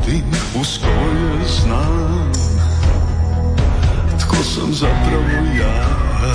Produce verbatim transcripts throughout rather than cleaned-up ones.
sjetim uz koje znam tko sam zapravo ja.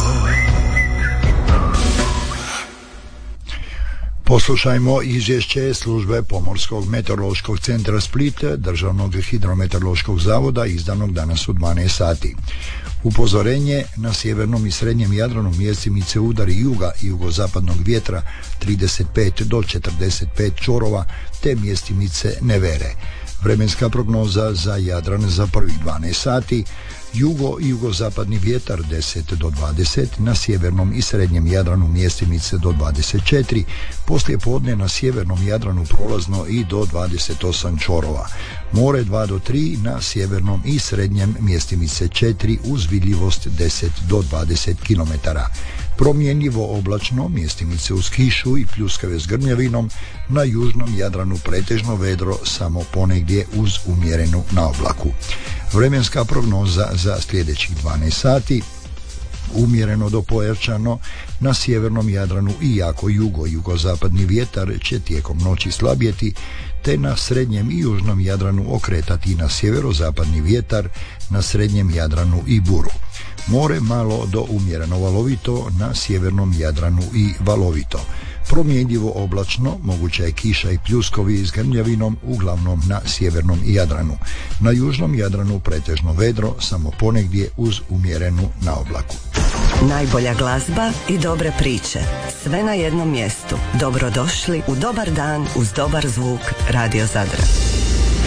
Poslušajmo izvješće službe Pomorskog meteorološkog centra Split, Državnog hidrometeorološkog zavoda, izdanog danas u dvanaest sati. Upozorenje: na sjevernom i srednjem Jadranu mjestimice udari juga i jugozapadnog vjetra trideset pet do četrdeset pet čorova te mjestimice nevere. Vremenska prognoza za Jadran za prvih dvanaest sati: jugo i jugozapadni vjetar deset do dvadeset, na sjevernom i srednjem Jadranu mjestimice do dvadeset četiri, poslije podne na sjevernom Jadranu prolazno i do dvadeset osam čorova. More dva do tri, na sjevernom i srednjem mjestimice četiri uz vidljivost deset do dvadeset kilometara. Promjenjivo oblačno, mjestimice uz kišu i pljuskave s grmljavinom, na južnom Jadranu pretežno vedro, samo ponegdje uz umjerenu naoblaku. Vremenska prognoza za sljedećih dvanaest sati: umjereno do pojačano, na sjevernom Jadranu i jako jugo jugozapadni vjetar će tijekom noći slabjeti, te na srednjem i južnom Jadranu okretati na sjeverozapadni vjetar, na srednjem Jadranu i buru. More malo do umjereno valovito, na sjevernom Jadranu i valovito. Promjenjivo oblačno, moguća je kiša i pljuskovi s grmljavinom, uglavnom na sjevernom Jadranu. Na južnom Jadranu pretežno vedro, samo ponegdje uz umjerenu naoblaku. Najbolja glazba i dobre priče, sve na jednom mjestu. Dobrodošli u dobar dan uz dobar zvuk Radio Zadra.